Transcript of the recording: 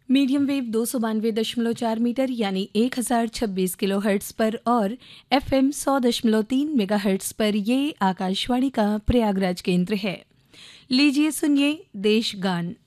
Medium wave 292.4 metre यानी 1026 kilohertz पर और FM 100.3 मेगाहर्ट्ज़ पर ये आकाशवाणी का प्रयागराज केंद्र है। लीजिए सुनिए देश गान।